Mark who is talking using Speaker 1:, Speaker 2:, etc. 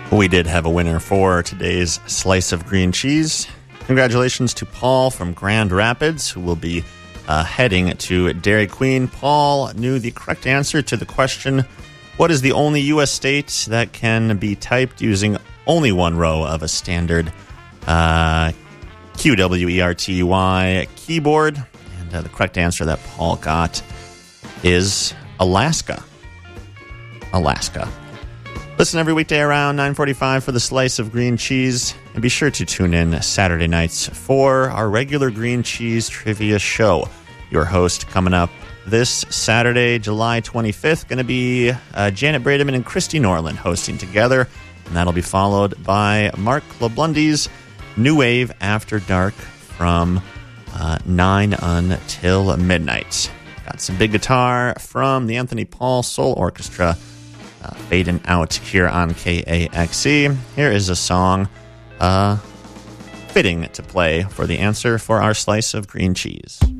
Speaker 1: We did have a winner for today's Slice of Green Cheese. Congratulations to Paul from Grand Rapids, who will be heading to Dairy Queen. Paul knew the correct answer to the question, what is the only U.S. state that can be typed using only one row of a standard QWERTY keyboard? And the correct answer that Paul got is Alaska. Alaska. Listen every weekday around 9:45 for the Slice of Green Cheese. And be sure to tune in Saturday nights for our regular green cheese trivia show. Your host coming up this Saturday, July 25th, going to be Janet Brademan and Christy Norland hosting together. And that'll be followed by Mark LeBlundy's New Wave After Dark from 9 until midnight. Got some big guitar from the Anthony Paul Soul Orchestra fading out here on KAXE. Here is a song fitting to play for the answer for our Slice of Green Cheese.